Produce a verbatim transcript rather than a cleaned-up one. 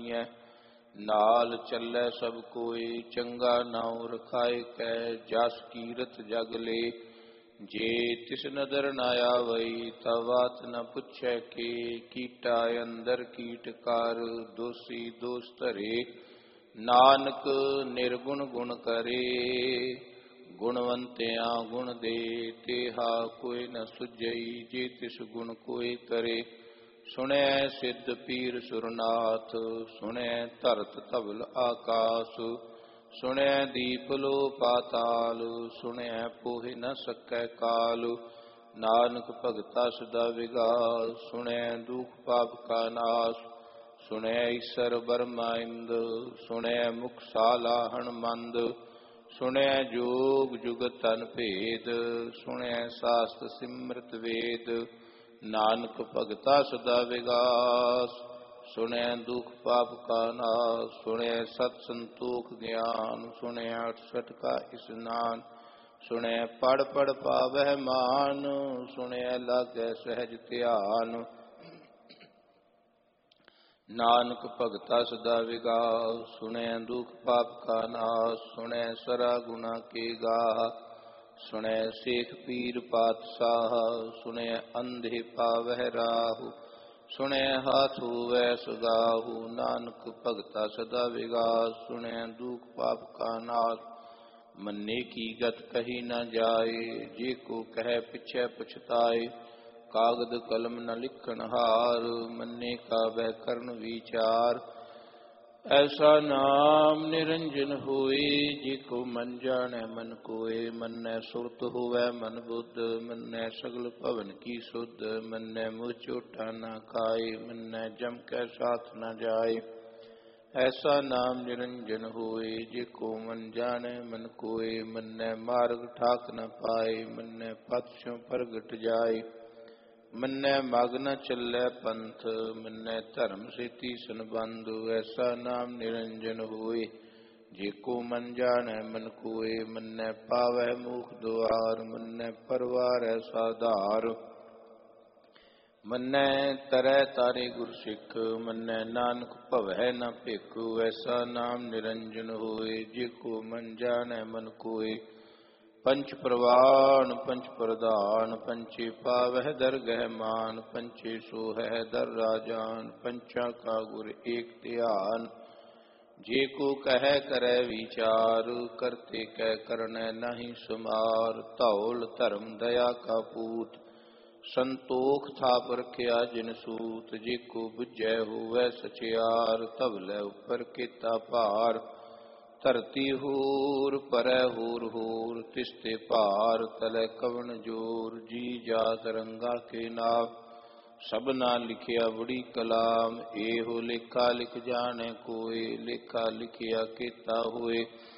ਜਾਣੀਐ। ਨਾਲ ਚੱਲੈ ਸਭ ਕੋਈ ਚੰਗਾ ਨਾਉ ਰਖਾਏ ਕੈ, ਜਸ ਕੀਰਤ ਜਗ ਲੇ ਜੇ ਤਿਸ ਨਦਰ ਨਾ ਆਵਈ। ਤਾ ਬਾਤ ਨ ਪੁੱਛੈ ਕੇ, ਕੀਟਾ ਅੰਦਰ ਕੀਟ ਕਰ ਦੋਸੀ ਦੋਸ ਧਰੇ। ਨਾਨਕ ਨਿਰਗੁਣ ਗੁਣ ਕਰੇ, ਗੁਣਵੰਤਿਆਂ ਗੁਣ ਦੇ ਤੇਹਾ ਕੋਈ ਨ ਸੁਝਈ। ਜੇ ਤਿਸ ਗੁਣ ਕੋਈ ਕਰੇ, ਸੁਣੈ ਸਿੱਧ ਪੀਰ ਸੁਰਨਾਥ, ਸੁਣੈ ਧਰਤ ਧਵਲ ਆਕਾਸ। ਸੁਣੈ ਦੀਪ ਲੋ ਪਾਤਾਲ, ਸੁਣੈ ਪੋਹਿ ਨ ਸਕੈ ਕਾਲ। ਨਾਨਕ ਭਗਤਾ ਸਦਾ ਵਿਗਾਸ, ਸੁਣੈ ਦੁਖ ਪਾਪ ਕਾ ਨਾਸ। ਸੁਣੈ ਈਸਰ ਬਰਮਾ ਇੰਦ, ਸੁਣੈ ਮੁਖ ਸਾਲਾਹਣ ਮੰਦ। ਸੁਣੈ ਜੋਗ ਜੁਗਤ ਤਨ ਭੇਦ, ਸੁਣੈ ਸਾਸਤ ਸਿਮਰਤ ਵੇਦ। ਨਾਨਕ ਭਗਤਾ ਸਦਾ ਵਿਗਾਸ, ਸੁਣੈ ਦੁਖ ਪਾਪ ਕਾ ਨਾਸ। ਸੁਣੈ ਸਤ ਸੰਤੋਖ ਗਿਆਨ, ਸੁਣੈ ਅਠਸਠ ਕਾ ਇਸਨਾਨ। ਸੁਣੈ ਪੜ ਪੜ ਪਾਵਹਿ ਮਾਨ, ਸੁਣੈ ਲਾਗੈ ਸਹਿਜ ਧਿਆਨ। ਨਾਨਕ ਭਗਤਾ ਸਦਾ ਵਿਗਾਸ, ਸੁਣੈ ਦੁਖ ਪਾਪ ਕਾ ਨਾਸ। ਸੁਣੈ ਸਰਾ ਗੁਣਾ ਕੇ ਗਾਹ, ਸੁਣੈ ਸੇਖ ਪੀਰ ਪਾਤਸ਼ਾਹ। ਸੁਣੈ ਅੰਧੇ ਪਾਵਹਿ ਰਾਹੂ, ਸੁਣੈ ਹਾਥ ਹੋਵੈ ਸਗਾਹੂ। ਨਾਨਕ ਭਗਤਾ ਸਦਾ ਵਿਗਾਸ, ਸੁਣੈ ਦੁਖ ਪਾਪ ਕਾ ਨਾਸ। ਮੰਨੇ ਕੀ ਗਤ ਕਹੀ ਨ ਜਾਏ, ਜੇ ਕੋ ਕਹਿ ਪਿਛੈ ਪਛਤਾਏ। ਕਾਗਦ ਕਲਮ ਨ ਲਿਖਣ ਹਾਰ, ਮੰਨੇ ਕਾ ਬਹਿ ਕਰਨ ਵਿਚਾਰ। ਐਸਾ ਨਾਮ ਨਿਰੰਜਨ ਹੋਏ, ਜੇ ਕੋ ਮਨ ਜਾਣੈ ਮਨ ਕੋਏ। ਮੰਨੈ ਸੁਰਤ ਹੋਵੈ ਮਨ ਬੁੱਧ, ਮੰਨੈ ਸਗਲ ਭਵਨ ਕੀ ਸੁਧ। ਮੰਨੈ ਮੁਹ ਝੂਠਾ ਨ ਖਾਏ, ਮੰਨੈ ਜਮ ਕੈ ਸਾਥ ਨ ਜਾਏ। ਐਸਾ ਨਾਮ ਨਿਰੰਜਨ ਹੋਏ, ਜੇ ਕੋ ਮਨ ਜਾਣੈ ਮਨ ਕੋਏ। ਮੰਨੈ ਮਾਰਗ ਠਾਕ ਨ ਪਾਏ, ਮੰਨੈ ਪਥ ਸਿਉ ਪ੍ਰਗਟ ਜਾਏ। ਮੰਨੈ ਮਗ ਨ ਚੱਲੈ ਪੰਥ, ਮੰਨੈ ਧਰਮ ਸੇਤੀ ਸੰਬੰਧ। ਐਸਾ ਨਾਮ ਨਿਰੰਜਨ ਹੋਏ, ਜੇ ਕੋ ਮਨ ਜਾਣੈ ਮਨ ਕੋਏ। ਮੰਨੈ ਪਾਵੈ ਮੋਖ ਦੁਆਰ, ਮੰਨੈ ਪਰਵਾਰੈ ਸਾਧਾਰ। ਮੰਨੈ ਤਰੈ ਤਾਰੇ ਗੁਰ ਸਿੱਖ, ਮੰਨੈ ਨਾਨਕ ਭਵੈ ਨ ਭਿਖ। ਐਸਾ ਨਾਮ ਨਿਰੰਜਨ ਹੋਏ, ਜੇ ਕੋ ਮਨ ਜਾਣੈ ਮਨ ਕੋਏ। ਪੰਚ ਪ੍ਰਵਾਨ ਪੰਚ ਪ੍ਰਧਾਨ, ਪੰਚੇ ਪਾਵਹਿ ਦਰਗਹਿ ਮਾਨ। ਪੰਚੇ ਸੋਹੈ ਦਰ ਰਾਜਾਨ, ਪੰਚਾਂ ਕਾ ਗੁਰ ਏਕ ਧਿਆਨ। ਜੇ ਕੋ ਕਹਿ ਕਰੈ ਵਿਚਾਰ, ਕਰਤੇ ਕੈ ਕਰਨੈ ਨਾਹੀ ਸੁਮਾਰ। ਧੌਲ ਧਰਮ ਦਇਆ ਕਾ ਪੂਤ, ਸੰਤੋਖ ਥਾਪ ਰਖਿਆ ਜਿਨ ਸੂਤ। ਜੇ ਕੋ ਬੁਝੈ ਹੋਵੈ ਸਚਿਆਰ, ਧਵਲੈ ਉਪਰ ਕੀਤਾ ਭਾਰ। ਧਰਤੀ ਹੋਰ ਪਰੈ ਹੋਰ ਹੋਰ, ਤਿਸ ਤੇ ਭਾਰ ਤਲੈ ਕਵਣ ਜੋਰ। ਜੀ ਜਾਤ ਰੰਗਾ ਕੇ ਨਾਮ, ਸਭਨਾ ਲਿਖਿਆ ਬੜੀ ਕਲਾਮ। ਇਹੋ ਲੇਖਾ ਲਿਖ ਜਾਣੈ ਕੋਇ, ਲੇਖਾ ਲਿਖਿਆ ਕੀਤਾ ਹੋਏ।